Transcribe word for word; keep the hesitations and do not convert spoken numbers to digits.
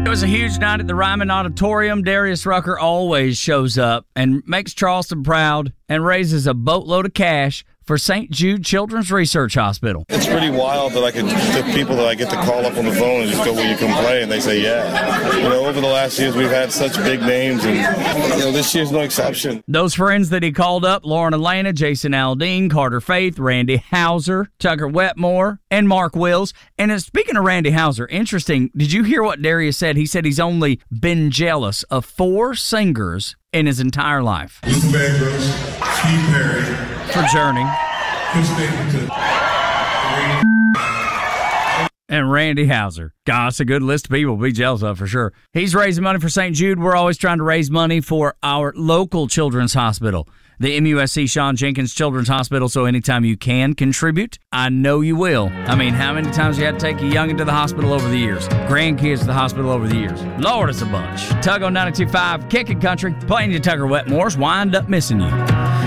It was a huge night at the Ryman Auditorium. Darius Rucker always shows up and makes Charleston proud and raises a boatload of cash for Saint Jude Children's Research Hospital. It's pretty wild that I could, the people that I get to call up on the phone and just go, will you come play? And they say, yeah. You know, over the last years, we've had such big names, and, you know, this year's no exception. Those friends that he called up, Lauren Elena, Jason Aldean, Carter Faith, Randy Hauser, Tucker Wetmore, and Mark Wills. And uh, speaking of Randy Hauser, interesting, did you hear what Darius said? He said he's only been jealous of four singers in his entire life. Luther Vandross, Steve Perry, for Journey, Chris Stapleton, and Randy Hauser. God, that's a good list of people to be jealous of for sure. He's raising money for Saint Jude. We're always trying to raise money for our local children's hospital, the M U S C Sean Jenkins Children's Hospital. So anytime you can contribute, I know you will. I mean, how many times you had to take a youngin' to the hospital over the years? Grandkids to the hospital over the years? Lord, it's a bunch. Tug on ninety-two point five, Kickin' Country, playing you Tucker Wetmore's Wind Up Missing You.